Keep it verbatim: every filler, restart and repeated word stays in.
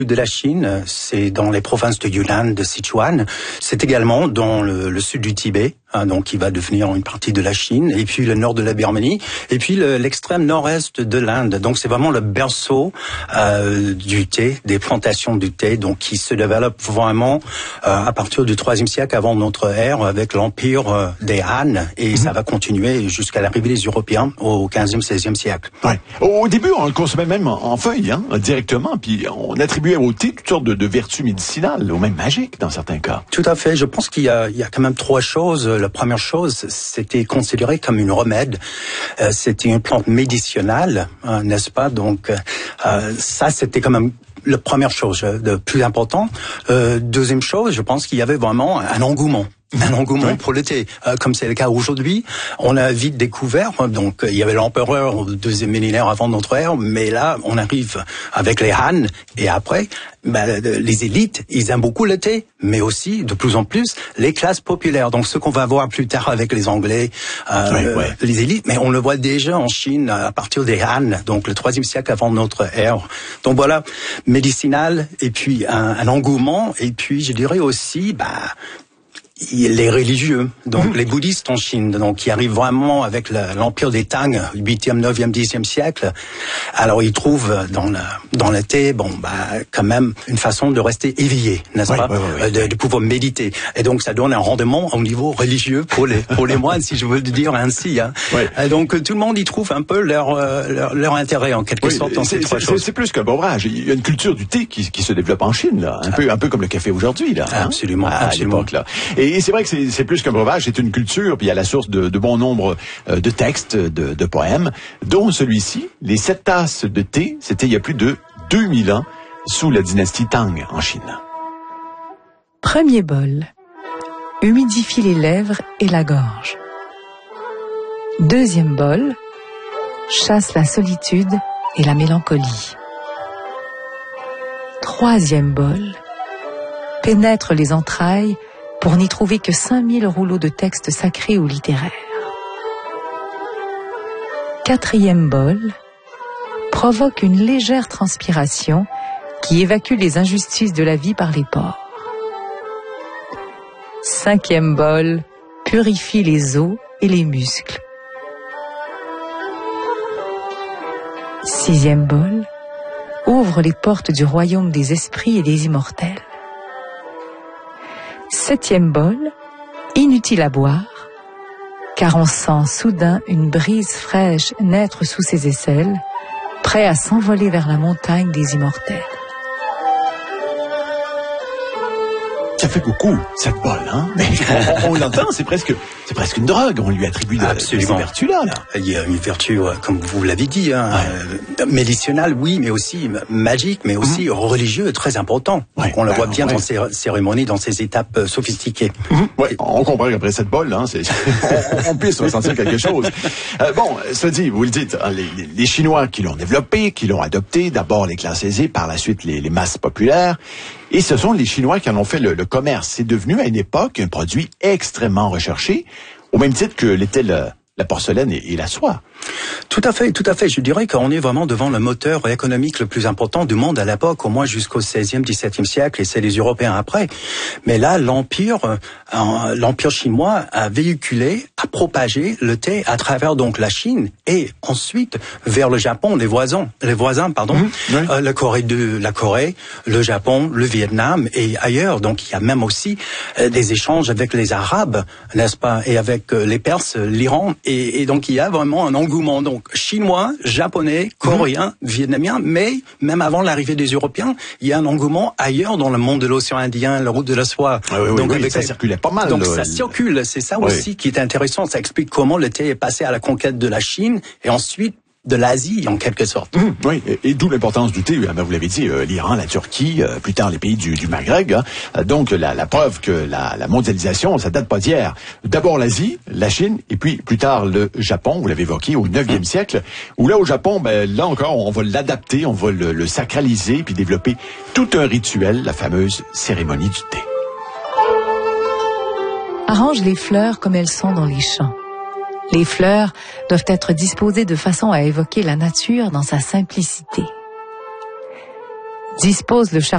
de la Chine, c'est dans les provinces de Yunnan, de Sichuan. C'est également dans le, le sud du Tibet, hein, donc qui va devenir une partie de la Chine, et puis le nord de la Birmanie, et puis le, l'extrême nord-est de l'Inde. Donc c'est vraiment le berceau euh, du thé, des plantations du thé, donc qui se développent vraiment euh, à partir du troisième siècle avant notre ère, avec l'empire euh, des Han, et mmh. ça va continuer jusqu'à l'arrivée des Européens au quinzième, seizième siècle. Ouais. Au début, on le consommait même en, en feuilles, hein, directement, puis on attribuait au thé toutes sortes de, de vertus médicinales, ou même magiques dans certains cas. Tout à fait. Je pense qu'il y a, il y a quand même trois choses. La première chose, c'était considéré comme une remède. Euh, c'était une plante médicinale, hein, n'est-ce pas? Donc euh, ça, c'était quand même la première chose de plus important. Euh, deuxième chose, je pense qu'il y avait vraiment un engouement. Un engouement oui. pour le thé, euh, comme c'est le cas aujourd'hui. On a vite découvert, donc il y avait l'empereur au deuxième millénaire avant notre ère, mais là on arrive avec les Han, et après, ben, les élites, ils aiment beaucoup le thé, mais aussi de plus en plus les classes populaires. Donc ce qu'on va voir plus tard avec les Anglais, euh, oui, oui. les élites, mais on le voit déjà en Chine à partir des Han, donc le troisième siècle avant notre ère. Donc voilà, médicinal, et puis un, un engouement, et puis je dirais aussi, bah les religieux, donc mmh. les bouddhistes en Chine, donc qui arrivent vraiment avec le, l'empire des Tang, huitième, neuvième, dixième siècle. Alors ils trouvent dans le dans le thé, bon bah quand même une façon de rester éveillé, n'est-ce oui, pas, oui, oui, oui. De, de pouvoir méditer. Et donc ça donne un rendement au niveau religieux pour les pour les moines, si je veux le dire ainsi. Hein. Oui. Et donc tout le monde y trouve un peu leur leur, leur intérêt en quelque oui, sorte dans ces trois c'est, choses. C'est plus qu'un breuvage. Il y a une culture du thé qui, qui se développe en Chine, là, un ah. peu un peu comme le café aujourd'hui, là. Hein? Absolument, à, absolument. À l'époque, là. Et Et c'est vrai que c'est, c'est plus qu'un breuvage, c'est une culture, puis il y a la source de, de bon nombre de textes, de, de poèmes, dont celui-ci, Les sept tasses de thé, c'était il y a plus de deux mille ans, sous la dynastie Tang en Chine. Premier bol. Humidifie les lèvres et la gorge. Deuxième bol. Chasse la solitude et la mélancolie. Troisième bol. Pénètre les entrailles pour n'y trouver que cinq mille rouleaux de textes sacrés ou littéraires. Quatrième bol, provoque une légère transpiration qui évacue les injustices de la vie par les pores. Cinquième bol, purifie les os et les muscles. Sixième bol, ouvre les portes du royaume des esprits et des immortels. Septième bol, inutile à boire, car on sent soudain une brise fraîche naître sous ses aisselles, prêt à s'envoler vers la montagne des immortels. Ça fait beaucoup, cette bolle, hein? Mais on, on l'entend, c'est presque, c'est presque une drogue. On lui attribue de, de ces vertus-là, là. Il y a une vertu, comme vous l'avez dit, hein, ouais. euh, médicinale, oui, mais aussi magique, mais aussi mmh. religieux, très important. Ouais. On le bah, voit bien ouais. dans ces cérémonies, dans ces étapes euh, sophistiquées. Mmh. Ouais, on comprend qu'après cette bolle, hein, c'est, on, on puisse ressentir quelque chose. Euh, bon, cela dit, vous le dites, hein, les, les Chinois qui l'ont développé, qui l'ont adopté, d'abord les classes aisées, par la suite les, les masses populaires. Et ce sont les Chinois qui en ont fait le, le commerce. C'est devenu à une époque un produit extrêmement recherché, au même titre que l'était le, la porcelaine et, et la soie. Tout à fait, tout à fait. Je dirais qu'on est vraiment devant le moteur économique le plus important du monde à l'époque, au moins jusqu'au seizième, dix-septième siècle, et c'est les Européens après. Mais là, l'empire, euh, l'empire chinois a véhiculé, a propagé le thé à travers donc la Chine et ensuite vers le Japon, les voisins, les voisins, pardon, mmh, oui. euh, la Corée de la Corée, le Japon, le Vietnam et ailleurs. Donc il y a même aussi euh, des échanges avec les Arabes, n'est-ce pas, et avec euh, les Perses, l'Iran, et, et donc il y a vraiment un engouement. Donc chinois, japonais, coréens, mmh. vietnamiens, mais même avant l'arrivée des Européens, il y a un engouement ailleurs dans le monde de l'océan Indien, la route de la soie. Ah oui, donc oui, avec ça les... circulait pas mal. Donc le... ça circule, c'est ça oui. aussi qui est intéressant. Ça explique comment le thé est passé à la conquête de la Chine et ensuite de l'Asie, en quelque sorte. Mmh, oui, et, et d'où l'importance du thé. Ben, vous l'avez dit, euh, l'Iran, la Turquie, euh, plus tard les pays du, du Maghreb. Hein. Euh, donc la, la preuve que la, la mondialisation, ça date pas d'hier. D'abord l'Asie, la Chine, et puis plus tard le Japon. Vous l'avez évoqué au neuvième siècle. Où là, au Japon, ben là encore, on va l'adapter, on va le, le sacraliser, puis développer tout un rituel, la fameuse cérémonie du thé. Arrange les fleurs comme elles sont dans les champs. Les fleurs doivent être disposées de façon à évoquer la nature dans sa simplicité. Dispose le charbon